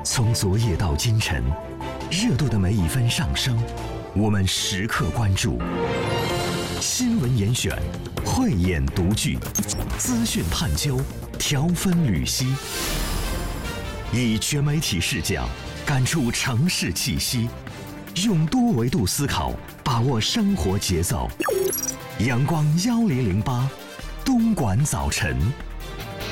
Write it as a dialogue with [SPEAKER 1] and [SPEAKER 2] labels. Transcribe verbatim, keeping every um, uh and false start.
[SPEAKER 1] 从昨夜到今晨，热度的每一分上升，我们时刻关注。新闻严选，慧眼独具，资讯探究，条分缕析，以全媒体视角感触城市气息，用多维度思考把握生活节奏。阳光幺零零八，东莞早晨。